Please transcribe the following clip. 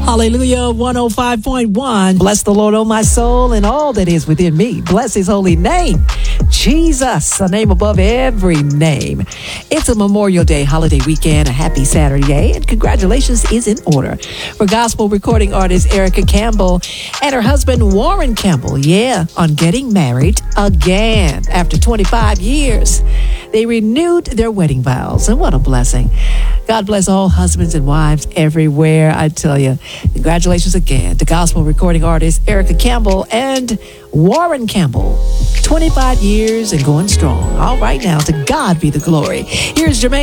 Hallelujah, 105.1. Bless the Lord, oh my soul, and all that is within me. Bless his holy name. Jesus, a name above every name. It's a Memorial Day holiday weekend, a happy Saturday, and congratulations is in order for gospel recording artist Erica Campbell and her husband Warren Campbell. Yeah, on getting married again after 25 years. They renewed their wedding vows, and what a blessing. God bless all husbands and wives everywhere, I tell you. Congratulations again to gospel recording artist Erica Campbell and Warren Campbell. 25 years and going strong. All right now, to God be the glory. Here's Jermaine.